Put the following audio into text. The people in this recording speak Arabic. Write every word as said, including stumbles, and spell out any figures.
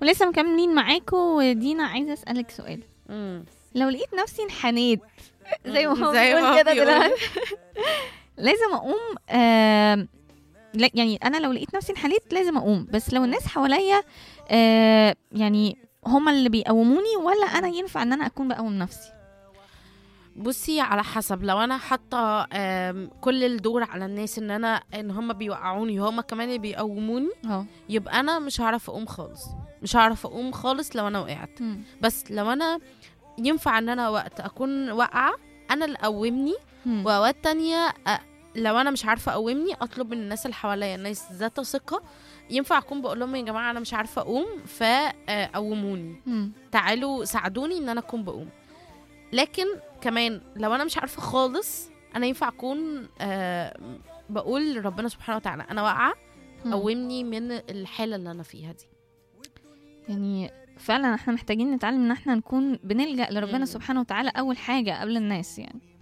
ولسه مكملين معاكم. ودينا عايزه اسالك سؤال. مم. لو لقيت نفسي انحنيت زي ما هو زي ما بيقول هو كده بيقول. دلوقتي لازم اقوم. آه لا يعني انا لو لقيت نفسي انحنيت لازم اقوم، بس لو الناس حواليا آه يعني هما اللي بيقوموني، ولا انا ينفع ان انا اكون بقوم نفسي؟ بصي على حسب. لو انا حاطه آم، كل الدور على الناس ان انا ان هم بيوقعوني هم كمان اللي بيقوموني، اه. يبقى انا مش هعرف اقوم خالص. مش هعرف اقوم خالص لو انا وقعت. بس لو انا ينفع ان انا وقت اكون واقعه انا اللي اقومني، واوقات تانية أ- لو انا مش عارفه اقومني اطلب من الناس اللي حواليا، الناس ذات ثقه، ينفع اكون بقول لهم يا جماعه انا مش عارفه اقوم فقوموني، تعالوا ساعدوني ان انا اكون بقوم. لكن كمان لو انا مش عارفه خالص، انا ينفع اكون آه بقول لربنا سبحانه وتعالى انا واقعه، قومني من الحاله اللي انا فيها دي. يعني فعلا احنا محتاجين نتعلم ان احنا نكون بنلجأ لربنا مم. سبحانه وتعالى اول حاجه قبل الناس يعني.